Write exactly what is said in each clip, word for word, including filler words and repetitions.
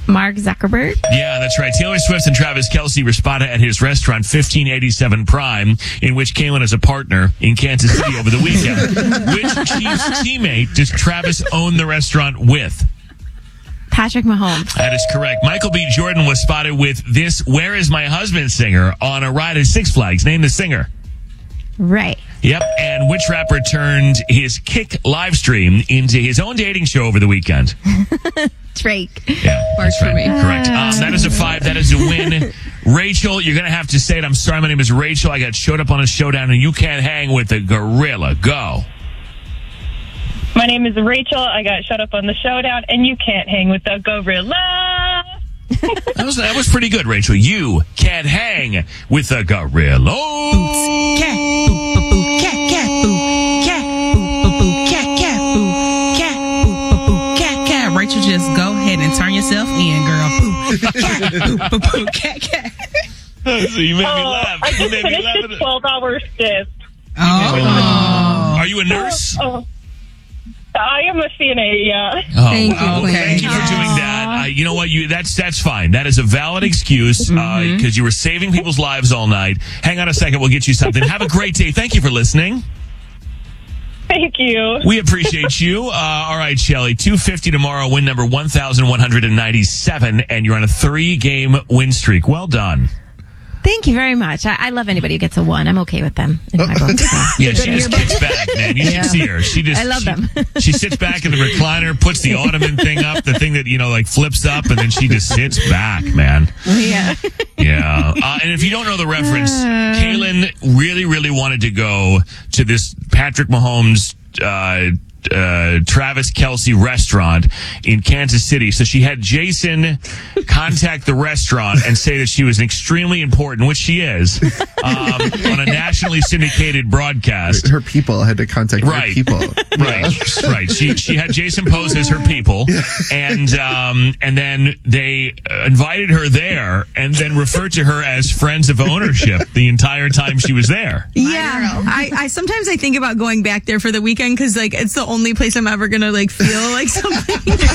Mark Zuckerberg. Yeah, that's right. Taylor Swift and Travis Kelce responded at his restaurant, fifteen eighty-seven Prime, in which Kaylin is a partner in Kansas City over the weekend. Which Chiefs teammate does Travis own the restaurant with? Patrick Mahomes. That is correct. Michael B. Jordan was spotted with this Where Is My Husband singer on a ride at Six Flags. Name the singer. Right. Yep. And which rapper turned his Kick live stream into his own dating show over the weekend? Drake. Yeah, Works that's right. for me. Correct. Um, that is a five. That is a win. Rachel, you're going to have to say it. I'm sorry, my name is Rachel. I got showed up on a showdown, and you can't hang with the gorilla. Go. My name is Rachel. I got shut up on the showdown, and you can't hang with the gorilla. That was, that was pretty good, Rachel. You can't hang with the gorilla. Boots, cat, boo, boo, boo, cat, cat, boo, cat, boo, boo, boo, cat, cat, boo, cat, boo, boo, boo, cat, cat. Rachel, just go ahead and turn yourself in, girl. Boo, cat, boo, boo, boo, cat, cat. So you made me Oh, laugh. I You just made me finished laugh. a twelve-hour shift. Oh. Are you a nurse? Oh, I am a C N A, yeah. Oh, Thank you, well, Queen. thank you for doing that. Uh, you know what? You that's that's fine. That is a valid excuse because Mm-hmm. uh, you were saving people's lives all night. Hang on a second. We'll get you something. Have a great day. Thank you for listening. Thank you. We appreciate you. Uh, all right, Shelly. two fifty tomorrow. Win number one thousand one hundred ninety-seven, and you're on a three-game win streak. Well done. Thank you very much. I, I love anybody who gets a one. I'm okay with them in my book. So. Yeah, she just kicks back, man. You Yeah. should see her. She just I love she, them. She sits back in the recliner, puts the ottoman thing up, the thing that, you know, like flips up, and then she just sits back, man. Yeah. Yeah. Uh, and if you don't know the reference, Kaylin really, really wanted to go to this Patrick Mahomes, uh, uh, Travis Kelce restaurant in Kansas City. So she had Jason contact the restaurant and say that she was extremely important, which she is, um, on a nationally syndicated broadcast. Her people had to contact Right. her people. Right, right. She she had Jason pose as her people, and um and then they uh, invited her there, and then referred to her as friends of ownership the entire time she was there. Yeah, I, I sometimes I think about going back there for the weekend because like it's the only place I'm ever gonna like feel like something.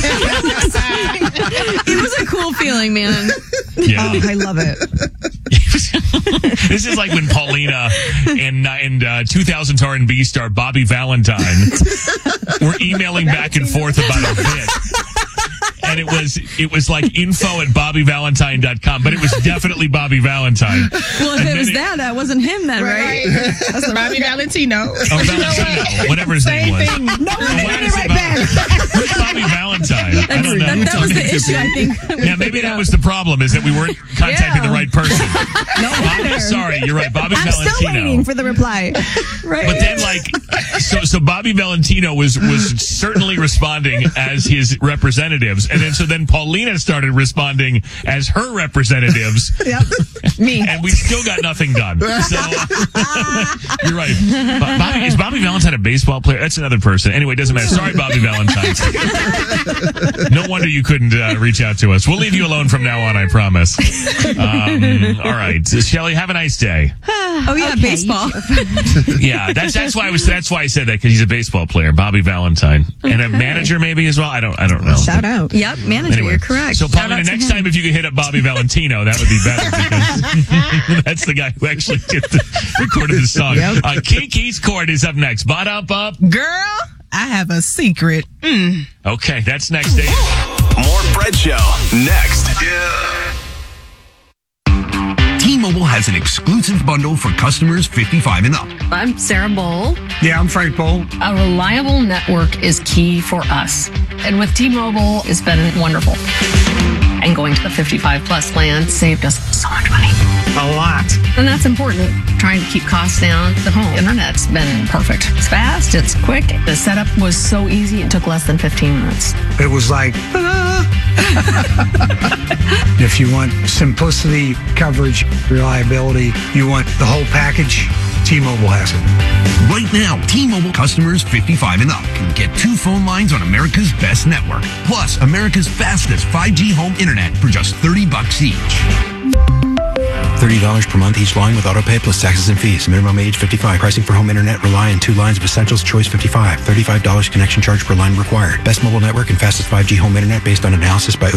It was a cool feeling, man. Yeah, Oh, I love it. this is like when Paulina and and uh, two thousands R and B star Bobby Valentine were emailing back and forth about a bit. And it was it was like info at bobby valentine dot com, but it was definitely Bobby Valentine. Well, if And it then was it- that, that wasn't him then, right? That's Bobby Valentino. Oh, Valentino, whatever his name was. Same thing. No, Oh, I why did is it it right Bob- back. Who's Bobby Valentine? I don't know. That, that was the issue, I think. Yeah, maybe that was the problem, is that we weren't contacting Yeah. the right person. Bobby, sorry, you're right. Bobby I'm Valentino. still waiting for the reply. Right. But then, like, so so Bobby Valentino was was certainly responding as his representatives, and then so then Paulina started responding as her representatives, Yep. Me. and we still got nothing done. So you're right. Bo- Bobby, is Bobby Valentine a baseball player? That's another person. Anyway, it doesn't matter. Sorry, Bobby Valentine. No wonder you couldn't uh, reach out to us. We'll leave you alone from now on, I promise. Um, all right, Shelly, have a nice day. Oh yeah, Okay, baseball. Yeah, that's that's why I was that's why I said that, because he's a baseball player, Bobby Valentine, and a manager maybe as well. I don't I don't know. Shout out. Yep, manager, Anyway, you're correct. so Shout Paulina, out to next him. time if you could hit up Bobby Valentino, that would be better, because that's the guy who actually did the, recorded the song. Yep. Uh, Kiki's Court is up next. Bot up up. Girl, I have a secret. Mm. Okay, that's next day. More Fred Show next. T-Mobile has an exclusive bundle for customers fifty-five and up. I'm Sarah Bowl. Yeah, I'm Frank Bowl. A reliable network is key for us. And with T-Mobile, it's been wonderful. And going to the fifty-five plus plan saved us so much money. A lot. And that's important. Trying to keep costs down. The home internet's been perfect. It's fast, it's quick. The setup was so easy, it took less than fifteen minutes. It was like, ah. If you want simplicity, coverage, reliability, you want the whole package, T-Mobile has it. Right now, T-Mobile customers fifty-five and up can get two phone lines on America's best network, plus America's fastest five G home internet for just thirty bucks each. thirty dollars per month each line with autopay plus taxes and fees. Minimum age fifty-five. Pricing for home internet rely on two lines of Essentials Choice fifty-five. thirty-five dollars connection charge per line required. Best mobile network and fastest five G home internet based on analysis by